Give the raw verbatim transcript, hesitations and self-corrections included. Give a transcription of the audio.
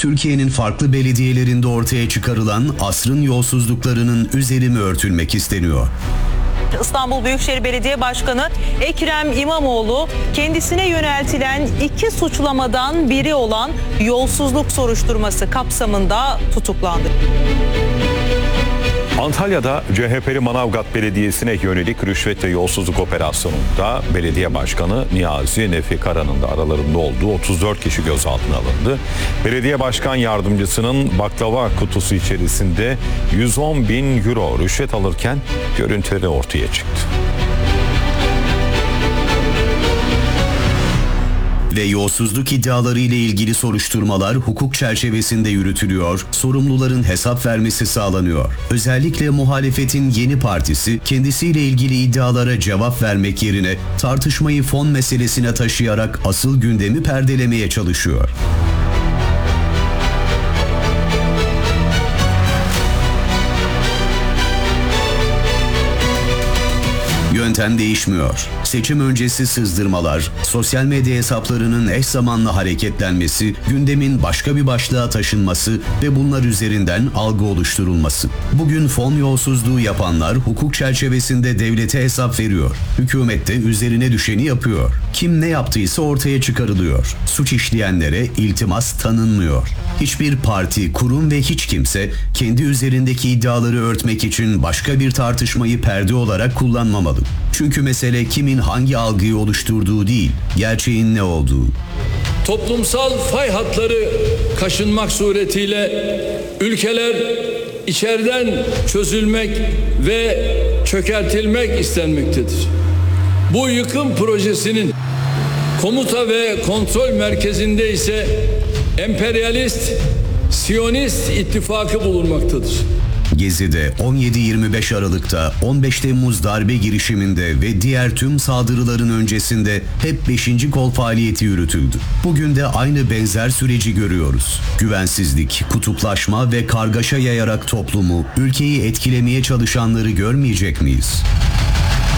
Türkiye'nin farklı belediyelerinde ortaya çıkarılan asrın yolsuzluklarının üzeri mi örtülmek isteniyor? İstanbul Büyükşehir Belediye Başkanı Ekrem İmamoğlu kendisine yöneltilen iki suçlamadan biri olan yolsuzluk soruşturması kapsamında tutuklandı. Antalya'da C H P'li Manavgat Belediyesi'ne yönelik rüşvet ve yolsuzluk operasyonunda belediye başkanı Niyazi Nefi Kara'nın da aralarında olduğu otuz dört kişi gözaltına alındı. Belediye başkan yardımcısının baklava kutusu içerisinde yüz on bin euro rüşvet alırken görüntüleri ortaya çıktı. Ve yolsuzluk iddiaları ile ilgili soruşturmalar hukuk çerçevesinde yürütülüyor, sorumluların hesap vermesi sağlanıyor. Özellikle muhalefetin yeni partisi kendisiyle ilgili iddialara cevap vermek yerine tartışmayı fon meselesine taşıyarak asıl gündemi perdelemeye çalışıyor. Yöntem değişmiyor. Seçim öncesi sızdırmalar, sosyal medya hesaplarının eş zamanlı hareketlenmesi, gündemin başka bir başlığa taşınması ve bunlar üzerinden algı oluşturulması. Bugün fon yolsuzluğu yapanlar hukuk çerçevesinde devlete hesap veriyor. Hükümet de üzerine düşeni yapıyor. Kim ne yaptıysa ortaya çıkarılıyor. Suç işleyenlere iltimas tanınmıyor. Hiçbir parti, kurum ve hiç kimse kendi üzerindeki iddiaları örtmek için başka bir tartışmayı perde olarak kullanmamalı. Çünkü mesele kimin hangi algıyı oluşturduğu değil, gerçeğin ne olduğu. Toplumsal fay hatları kaşınmak suretiyle ülkeler içeriden çözülmek ve çökertilmek istenmektedir. Bu yıkım projesinin komuta ve kontrol merkezinde ise emperyalist, Siyonist ittifakı bulunmaktadır. Gezi'de on yedi yirmi beş Aralık'ta, on beş Temmuz darbe girişiminde ve diğer tüm saldırıların öncesinde hep beşinci kol faaliyeti yürütüldü. Bugün de aynı benzer süreci görüyoruz. Güvensizlik, kutuplaşma ve kargaşa yayarak toplumu, ülkeyi etkilemeye çalışanları görmeyecek miyiz?